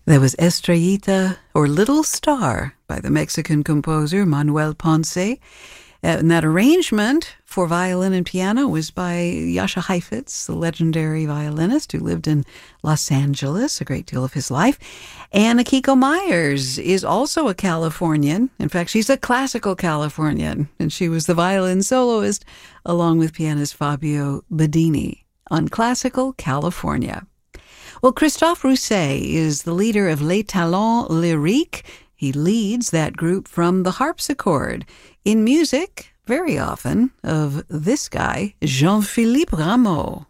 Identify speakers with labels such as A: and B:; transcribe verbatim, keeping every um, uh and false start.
A: There was Estrellita, or Little Star, by the Mexican composer Manuel Ponce. And that arrangement for violin and piano was by Jascha Heifetz, the legendary violinist who lived in Los Angeles a great deal of his life. And Akiko Myers is also a Californian. In fact, she's a classical Californian, and she was the violin soloist along with pianist Fabio Bedini on Classical California. Well, Christophe Rousset is the leader of Les Talents Lyriques. He leads that group from the harpsichord. In music, very often, of this guy, Jean-Philippe Rameau.